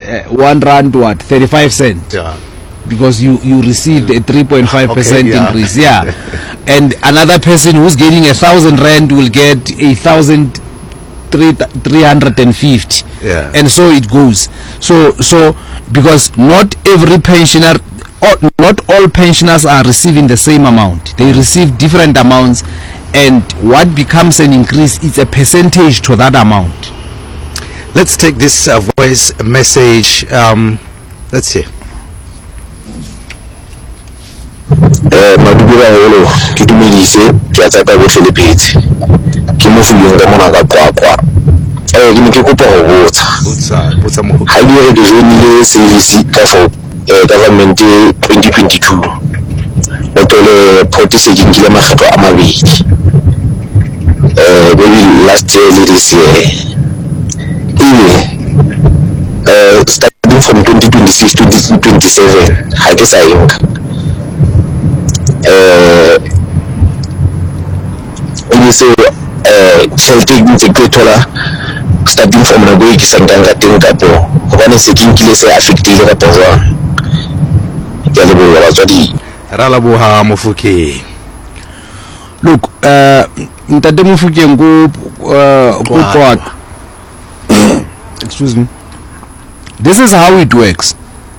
1 rand what 35 cents. Yeah. Because you received a 3.5% increase, yeah. And another person who's getting 1,000 rand will get 1,350, yeah. And so it goes. So because not every pensioner, not all pensioners are receiving the same amount. They receive different amounts, and what becomes an increase is a percentage to that amount. Let's take this voice message. Let's see. Madubira holo ke dumedise ke a tsaka bohle le phetse ke mo fuleng ka mona ka kwakwa ke ne ke kopa ho botsa mo ha di re le service ka for government 2022 o tole protest ke nkile makgetlo a mabedi maybe last year le this year starting from 2026 to 2027 ha ke sa inka so tšhelete e ntse ke thola starting from nako e ke sa nkang ka teng kapo gobane se ke nkile se affectile kapo jwang ke a leboha batswadi ra leboha Mofokeng. Look, ntate Mofokeng go excuse me, this is how it works.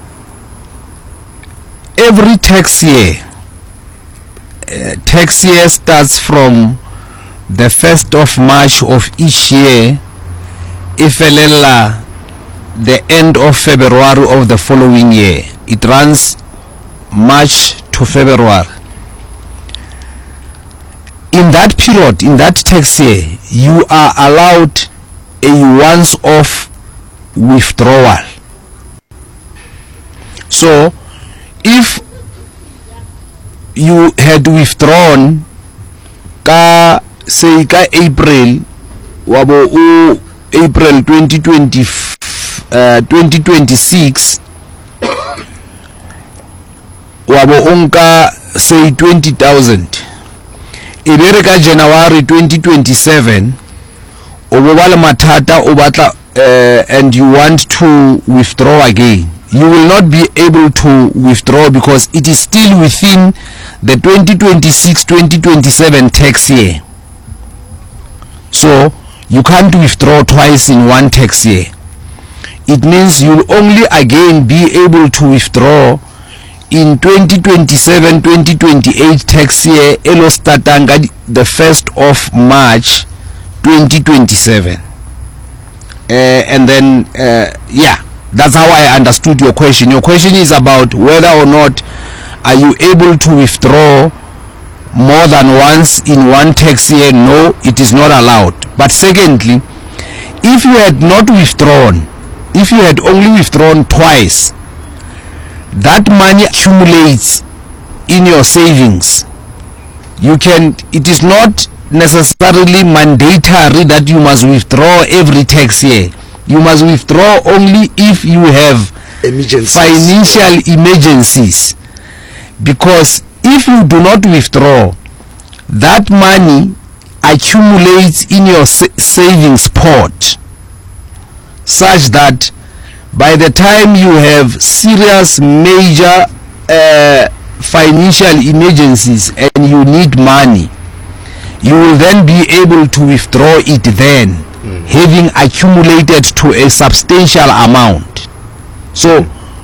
Every tax year starts from the 1st of March of each year ifelela the end of February of the following year. It runs March to February. In that period, in that tax year, you are allowed a once-off withdrawal. So if you had withdrawn ka say ka April wabo April 2026 wabo onka say 20,000 ibere ka January 2027 obobala mathata obatla and you want to withdraw again, you will not be able to withdraw because it is still within the 2026-2027 tax year. So you can't withdraw twice in one tax year. It means you'll only again be able to withdraw in 2027-2028 tax year elo startanga the 1st of March 2027. And then yeah, that's how I understood your question. Your question is about whether or not are you able to withdraw more than once in one tax year. No, it is not allowed. But secondly, if you had not withdrawn, if you had only withdrawn twice, that money accumulates in your savings. You can, it is not necessarily mandatory that you must withdraw every tax year. You must withdraw only if you have financial emergencies, because if you do not withdraw, that money accumulates in your savings pot such that by the time you have serious major financial emergencies and you need money, you will then be able to withdraw it then, having accumulated to a substantial amount. So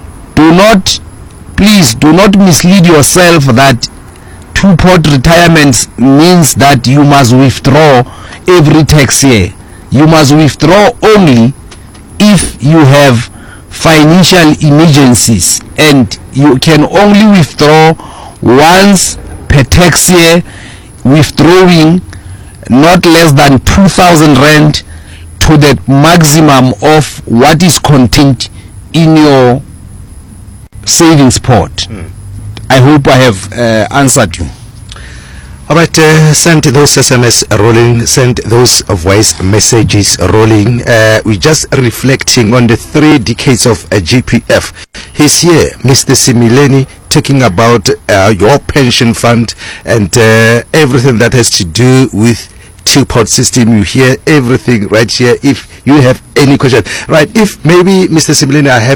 please do not mislead yourself that two-pot retirement means that you must withdraw every tax year. You must withdraw only if you have financial emergencies, and you can only withdraw once per tax year, withdrawing not less than 2,000 rand to the maximum of what is contained in your savings pot. I hope I have answered you. All right, send those SMS rolling, send those voice messages rolling. We're just reflecting on the 3 decades of GPF. He's here, Mr. Simileni, talking about your pension fund and everything that has to do with two-pot system. You hear everything right here. If you have any question, right, if maybe Mr. Simileni, I have